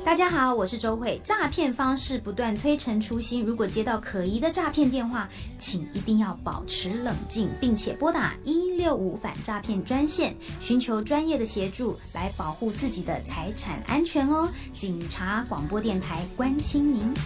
大家好，我是周慧。诈骗方式不断推陈出新，如果接到可疑的诈骗电话，请一定要保持冷静，并且拨打165反诈骗专线，寻求专业的协助来保护自己的财产安全哦。警察广播电台关心您。